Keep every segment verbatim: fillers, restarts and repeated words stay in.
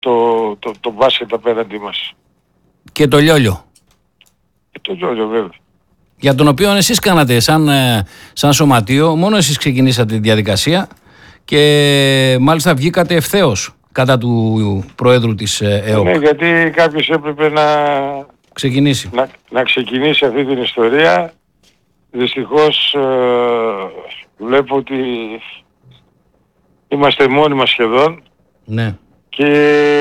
το, το, το μπάσκετ απέναντί μας. Και το Λιόλιο. Και το Λιόλιο βέβαια. Για τον οποίο εσείς κάνατε σαν, σαν σωματείο, μόνο εσείς ξεκινήσατε τη διαδικασία και μάλιστα βγήκατε ευθέως κατά του Προέδρου της ΕΟΚ. Ναι, γιατί κάποιος έπρεπε να ξεκινήσει, να, να ξεκινήσει αυτή την ιστορία. Δυστυχώς ε, βλέπω ότι είμαστε μόνοι μας σχεδόν. Ναι. Και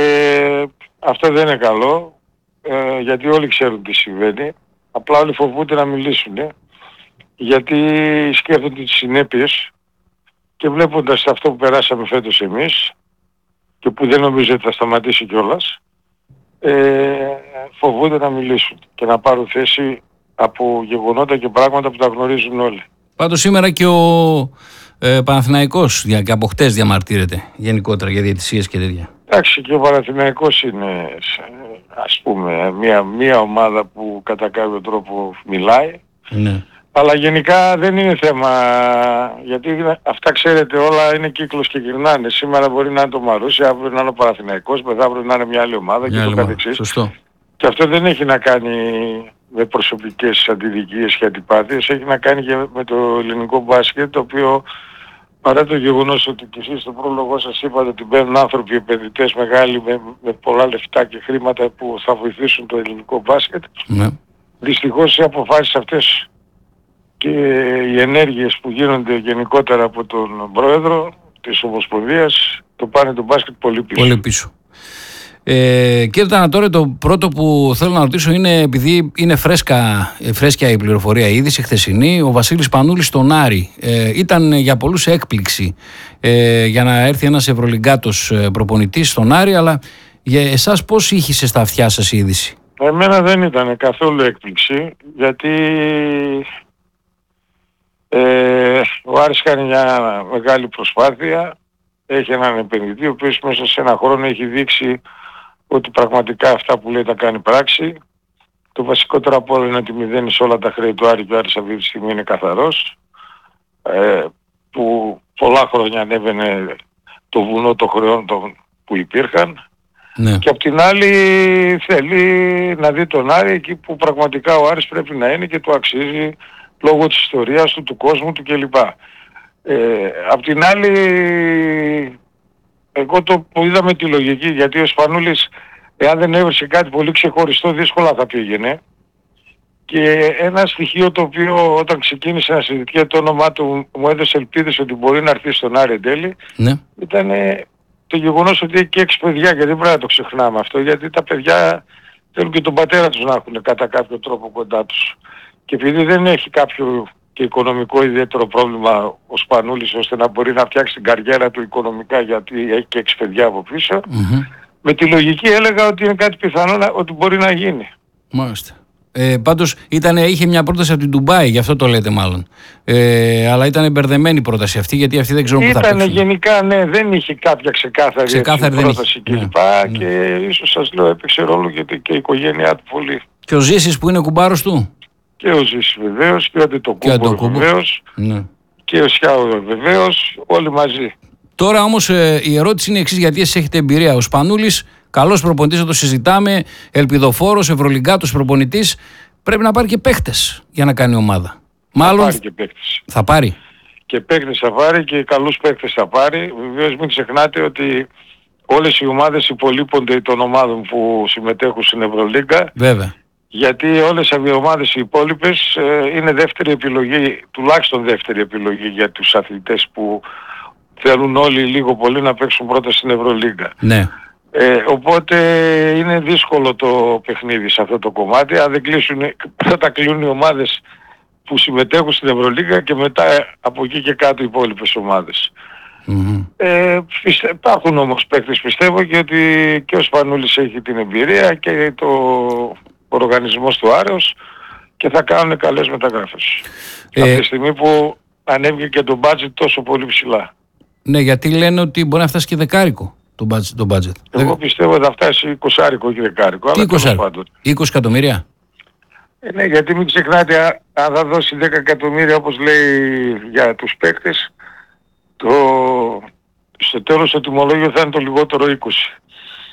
αυτό δεν είναι καλό, ε, γιατί όλοι ξέρουν τι συμβαίνει. Απλά όλοι φοβούνται να μιλήσουν, ε, γιατί σκέφτονται τις συνέπειες και βλέποντας αυτό που περάσαμε φέτος εμείς και που δεν νομίζω ότι θα σταματήσει κιόλας, ε, φοβούνται να μιλήσουν και να πάρουν θέση από γεγονότα και πράγματα που τα γνωρίζουν όλοι. Πάντως σήμερα και ο ε, Παναθηναϊκός και από χτες διαμαρτύρεται γενικότερα για διαιτησίες και τέτοια. Εντάξει, και ο Παναθηναϊκός είναι, ας πούμε, μια, μια ομάδα που κατά κάποιο τρόπο μιλάει. Ναι. Αλλά γενικά δεν είναι θέμα, γιατί αυτά ξέρετε όλα είναι κύκλος και γυρνάνε. Σήμερα μπορεί να είναι το Μαρούσι, αύριο να είναι ο Παναθηναϊκός, μεθαύριο να είναι μια άλλη ομάδα μια και άλλη το καθεξής. Σωστό. Και αυτό δεν έχει να κάνει με προσωπικές αντιδικίες και αντιπάθειες, έχει να κάνει και με το ελληνικό μπάσκετ, το οποίο παρά το γεγονός ότι και εσείς στο πρόλογο σας είπατε ότι μπαίνουν άνθρωποι επενδυτές μεγάλοι με, με πολλά λεφτά και χρήματα που θα βοηθήσουν το ελληνικό μπάσκετ, ναι. Δυστυχώς οι αποφάσεις αυτές και οι ενέργειες που γίνονται γενικότερα από τον πρόεδρο της Ομοσπονδίας το πάνε το μπάσκετ πολύ πίσω. Πολύ πίσω. Ε, κύριε Τανατόρε, το πρώτο που θέλω να ρωτήσω είναι, επειδή είναι φρέσκα, φρέσκια η πληροφορία, η είδηση χθεσινή, ο Βασίλης Πανούλης στον Άρη. Ε, ήταν για πολλούς έκπληξη ε, για να έρθει ένας ευρωλιγκάτος προπονητής στον Άρη, αλλά για εσάς πώς ήχησε στα αυτιά σας η είδηση? Εμένα δεν ήταν καθόλου έκπληξη, γιατί ε, ο Άρης κάνει μια μεγάλη προσπάθεια, έχει έναν επενδυτή ο οποίος μέσα σε ένα χρόνο έχει δείξει ότι πραγματικά αυτά που λέει τα κάνει πράξη. Το βασικότερο από όλα είναι ότι μηδένει σε όλα τα χρέη του Άρη και ο Άρης αυτή τη στιγμή είναι καθαρός, ε, που πολλά χρόνια ανέβαινε το βουνό των χρεών που υπήρχαν. Ναι. Και απ' την άλλη θέλει να δει τον Άρη εκεί που πραγματικά ο Άρης πρέπει να είναι και του αξίζει λόγω της ιστορίας του, του κόσμου του κλπ. Ε, απ' την άλλη εγώ το που είδαμε τη λογική, γιατί ο Σπανούλης εάν δεν έβρισε κάτι πολύ ξεχωριστό δύσκολα θα πήγαινε, και ένα στοιχείο το οποίο όταν ξεκίνησε να συζητιέται το όνομά του μου έδωσε ελπίδες ότι μπορεί να έρθει στον Άρη εν τέλει, ναι. Ήταν το γεγονός ότι έχει και έξι παιδιά, και δεν πρέπει να το ξεχνάμε αυτό, γιατί τα παιδιά θέλουν και τον πατέρα τους να έχουν κατά κάποιο τρόπο κοντά τους. Και επειδή δεν έχει κάποιο και οικονομικό ιδιαίτερο πρόβλημα ο Σπανούλης ώστε να μπορεί να φτιάξει την καριέρα του οικονομικά, γιατί έχει και έξι παιδιά από πίσω, mm-hmm. με τη λογική έλεγα ότι είναι κάτι πιθανό να, ότι μπορεί να γίνει. Μάλιστα. Ε, πάντως ήταν, είχε μια πρόταση από την Ντουμπάι, γι' αυτό το λέτε μάλλον. Ε, αλλά ήταν μπερδεμένη η πρόταση αυτή, γιατί αυτή δεν ξέρω πού θα παίξουν. Ήταν γενικά, ναι, δεν είχε κάποια ξεκάθαρη, ξεκάθαρη πρόταση κλπ. Ναι, και ναι. Ίσως σας λέω έπαιξε ρόλο γιατί και η οικογένειά του πολύ. Και ο Ζήσης που είναι κουμπάρος του. Και ο Ζήσης βεβαίως, και ο Αντετοκούμπο βεβαίως, ναι. Και ο Σιάου βεβαίως, όλοι μαζί. Τώρα όμως ε, η ερώτηση είναι εξής, γιατί εσείς έχετε εμπειρία. Ο Σπανούλης, καλός προπονητής, θα το συζητάμε, ελπιδοφόρος, ευρωλιγκάτος προπονητής, πρέπει να πάρει και παίχτες για να κάνει ομάδα. Θα Μάλλον πάρει και παίχτες. Θα πάρει. Και παίχτες θα πάρει και καλούς παίχτες θα πάρει. Βεβαίως μην ξεχνάτε ότι όλες οι ομάδες υπολείπονται των ομάδων που συμμετέχουν στην Ευρωλίγκα. Βέβαια. Γιατί όλες οι ομάδες οι υπόλοιπες ε, είναι δεύτερη επιλογή, τουλάχιστον δεύτερη επιλογή για τους αθλητές που θέλουν όλοι λίγο πολύ να παίξουν πρώτα στην Ευρωλίγκα. Ναι. Ε, οπότε είναι δύσκολο το παιχνίδι σε αυτό το κομμάτι. Αν δεν κλείσουν, θα τα κλείνουν οι ομάδες που συμμετέχουν στην Ευρωλίγκα και μετά από εκεί και κάτω οι υπόλοιπες ομάδες. Mm-hmm. Ε, πιστε, υπάρχουν όμως παίκτες, πιστεύω, και ότι και ο Σπανούλης έχει την εμπειρία και το οργανισμός του Άρεος και θα κάνουν καλές μεταγράφες. Ε, από τη στιγμή που ανέβηκε και το budget τόσο πολύ ψηλά. Ναι, γιατί λένε ότι μπορεί να φτάσει και δεκάρικο το budget. Το budget. Εγώ πιστεύω ότι θα φτάσει εικοσάρικο και δεκάρικο. Τι εικοσάρικο, είκοσι εκατομμύρια. Ε, ναι, γιατί μην ξεχνάτε, αν θα δώσει δέκα εκατομμύρια όπως λέει για τους παίκτες, το... στο τέλος το τιμολόγιο θα είναι το λιγότερο είκοσι.